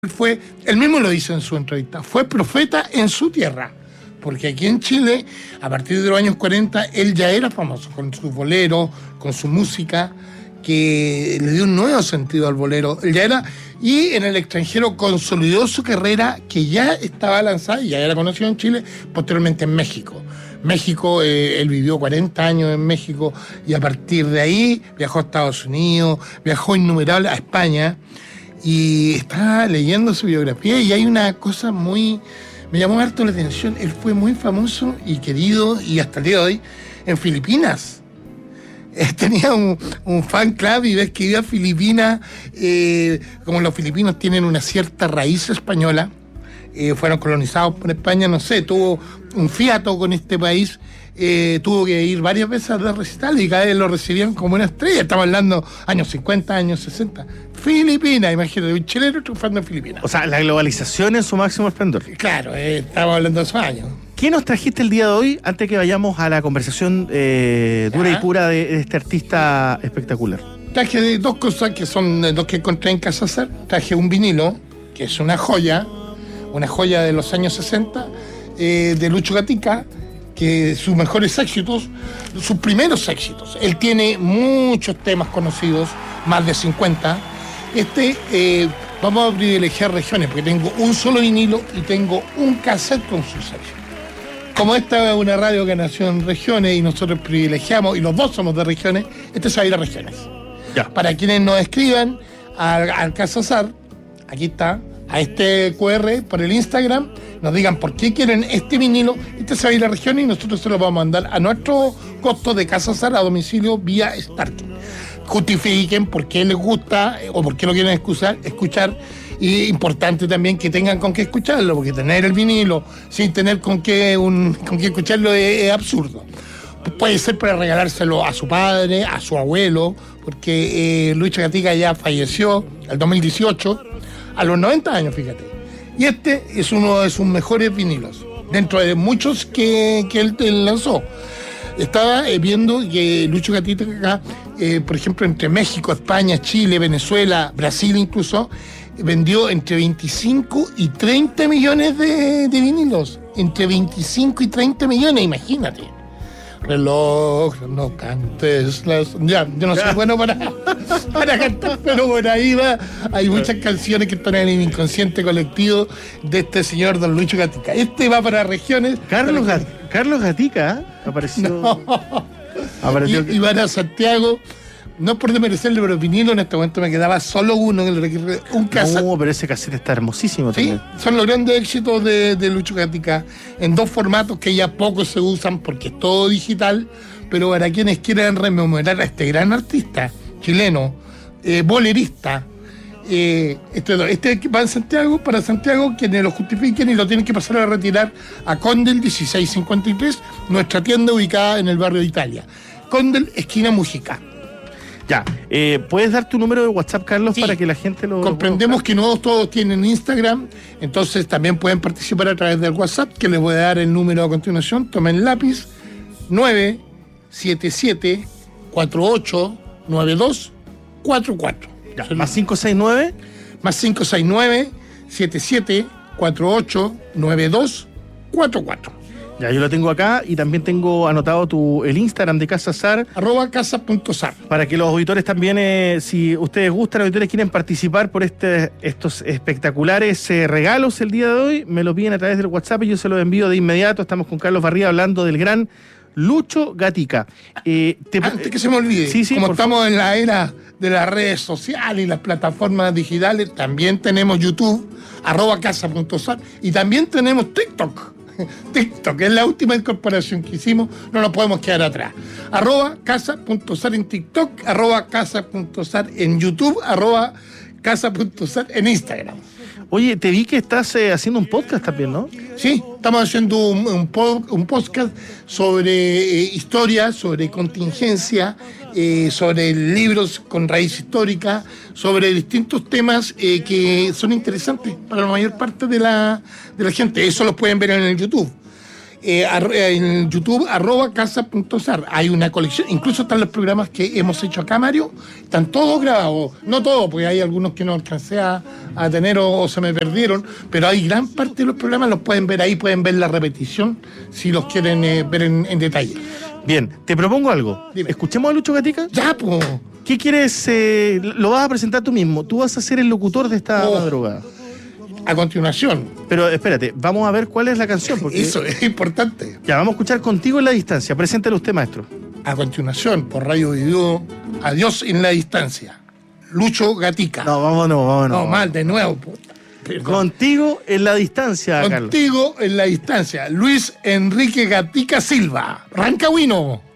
Él mismo lo dice en su entrevista, fue profeta en su tierra, porque aquí en Chile, a partir de los años 40, él ya era famoso con sus boleros, con su música, que le dio un nuevo sentido al bolero. Él ya era, y en el extranjero consolidó su carrera, que ya estaba lanzada y ya era conocido en Chile, posteriormente en México. México, él vivió 40 años en México, y a partir de ahí viajó a Estados Unidos, viajó innumerable a España, y estaba leyendo su biografía y hay una cosa me llamó harto la atención. Él fue muy famoso y querido, y hasta el día de hoy, en Filipinas. Tenía un fan club, y ves que iba a Filipinas, como los filipinos tienen una cierta raíz española, fueron colonizados por España, no sé, tuvo un fiato con este país, tuvo que ir varias veces a dar recitales y cada vez lo recibían como una estrella. Estamos hablando años 50, años 60. Filipinas, imagínate, un chileno triunfando en Filipinas. O sea, la globalización en su máximo esplendor. Claro, estamos hablando de esos años. ¿Qué nos trajiste el día de hoy, antes que vayamos a la conversación dura y pura de este artista espectacular? Traje dos cosas que son dos que encontré en Casa Sar. Traje un vinilo, que es una joya de los años 60, de Lucho Gatica, que sus mejores éxitos, sus primeros éxitos. Él tiene muchos temas conocidos, más de 50. Vamos a privilegiar regiones, porque tengo un solo vinilo y tengo un cassette con sus éxitos. Como esta es una radio que nació en regiones y nosotros privilegiamos, y los dos somos de regiones, se va a ir a regiones. Ya. Para quienes nos escriban al Casa Sar, aquí está, a este QR por el Instagram, nos digan por qué quieren este vinilo, se va a ir a regiones y nosotros se lo vamos a mandar a nuestro costo de Casa Sar a domicilio vía Starking. Justifiquen por qué les gusta o por qué lo quieren escuchar. Y importante también que tengan con qué escucharlo, porque tener el vinilo sin tener con qué escucharlo es absurdo. Puede ser para regalárselo a su padre, a su abuelo, porque Lucho Gatica ya falleció el 2018, a los 90 años, fíjate. Y este es uno de sus mejores vinilos, dentro de muchos que él lanzó. Estaba viendo que Lucho Gatica, por ejemplo, entre México, España, Chile, Venezuela, Brasil incluso, vendió entre 25 y 30 millones de vinilos. Entre 25 y 30 millones, imagínate. Reloj, no cantes las... Ya, yo no soy bueno para cantar, pero por ahí va. Hay muchas canciones que están en el inconsciente colectivo de este señor don Lucho Gatica. Va para regiones. Carlos Gatica apareció. No. Apareció y van a Santiago. No por desmerecerle, pero vinilo en este momento me quedaba solo uno, un cassette. No, pero ese cassette está hermosísimo también. Sí, son los grandes éxitos de Lucho Gatica, en dos formatos que ya poco se usan porque es todo digital, pero para quienes quieran rememorar a este gran artista chileno, bolerista, este va en Santiago, para Santiago, quienes lo justifiquen y lo tienen que pasar a retirar a Condel 1653, nuestra tienda ubicada en el barrio de Italia. Condel, esquina Mujica. Ya, ¿puedes dar tu número de WhatsApp, Carlos, sí, para que la gente lo... Comprendemos que no todos tienen Instagram, entonces también pueden participar a través del WhatsApp, que les voy a dar el número a continuación. Tomen lápiz, 977-489244. Ya, más 569. Más 569-7748-9244. Ya, yo lo tengo acá y también tengo anotado el Instagram de Casa Sar. @casa.sar. Para que los auditores también, si ustedes gustan, los auditores quieren participar por estos espectaculares regalos el día de hoy, me lo piden a través del WhatsApp y yo se los envío de inmediato. Estamos con Carlos Barría hablando del gran Lucho Gatica. Antes que se me olvide, sí, como estamos en la era de las redes sociales y las plataformas digitales, también tenemos YouTube, @casa.sar, y también tenemos TikTok, es la última incorporación que hicimos, no nos podemos quedar atrás. @casa.sar en TikTok, @casa.sar en YouTube, @casa.sar en Instagram. Oye, te vi que estás haciendo un podcast también, ¿no? Sí, estamos haciendo un podcast sobre historia, sobre contingencia, sobre libros con raíz histórica, sobre distintos temas que son interesantes para la mayor parte de la gente. Eso lo pueden ver en el YouTube. en YouTube, @casa.sar. Hay una colección, incluso están los programas que hemos hecho acá, Mario, están todos grabados, no todos, porque hay algunos que no alcancé a tener o se me perdieron, pero hay gran parte de los programas, los pueden ver ahí, pueden ver la repetición, si los quieren ver en detalle. Bien, te propongo algo. Dime. ¿Escuchemos a Lucho Gatica? Ya, pues. ¿Qué quieres? Lo vas a presentar tú mismo. Tú vas a ser el locutor de esta madrugada. A continuación. Pero espérate, vamos a ver cuál es la canción. Porque Eso es importante. ya, vamos a escuchar Contigo en la Distancia. Preséntalo usted, maestro. A continuación, por Radio Video, Adiós en la Distancia. Lucho Gatica. Vámonos. No, mal, de nuevo. Perdón. Contigo en la Distancia, Carlos. Contigo en la Distancia. Luis Enrique Gatica Silva. Rancagüino.